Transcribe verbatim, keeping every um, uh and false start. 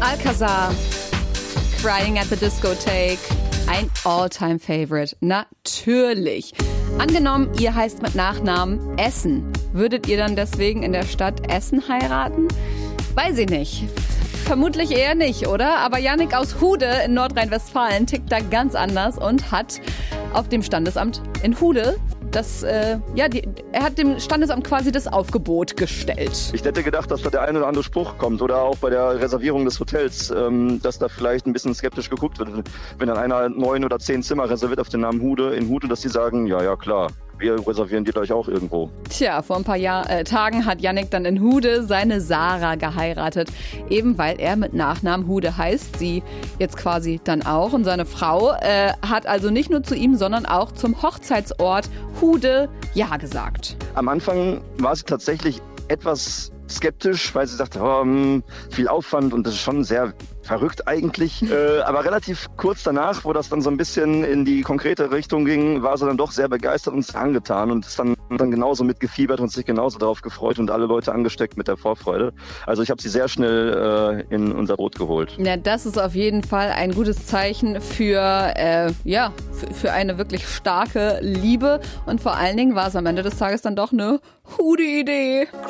Alcazar, Crying at the Discotheque, ein All-Time-Favorite, natürlich. Angenommen, ihr heißt mit Nachnamen Essen. Würdet ihr dann deswegen in der Stadt Essen heiraten? Weiß ich nicht. Vermutlich eher nicht, oder? Aber Yannick aus Hude in Nordrhein-Westfalen tickt da ganz anders und hat auf dem Standesamt in Hude das, äh, ja, die, er hat dem Standesamt quasi das Aufgebot gestellt. Ich hätte gedacht, dass da der ein oder andere Spruch kommt oder auch bei der Reservierung des Hotels, ähm, dass da vielleicht ein bisschen skeptisch geguckt wird. Wenn dann einer neun oder zehn Zimmer reserviert auf den Namen Hude in Hude, dass die sagen, ja, ja, klar. Wir reservieren die gleich auch irgendwo. Tja, vor ein paar Jahr, äh, Tagen hat Yannick dann in Hude seine Sarah geheiratet. Eben weil er mit Nachnamen Hude heißt, sie jetzt quasi dann auch. Und seine Frau äh, hat also nicht nur zu ihm, sondern auch zum Hochzeitsort Hude Ja gesagt. Am Anfang war sie tatsächlich etwas skeptisch, weil sie sagte, oh, viel Aufwand und das ist schon sehr verrückt eigentlich. Äh, aber relativ kurz danach, wo das dann so ein bisschen in die konkrete Richtung ging, war sie dann doch sehr begeistert und sehr angetan und ist dann, dann genauso mitgefiebert und sich genauso darauf gefreut und alle Leute angesteckt mit der Vorfreude. Also ich habe sie sehr schnell äh, in unser Boot geholt. Ja, das ist auf jeden Fall ein gutes Zeichen für, äh, ja, für, für eine wirklich starke Liebe und vor allen Dingen war es am Ende des Tages dann doch eine gute Idee.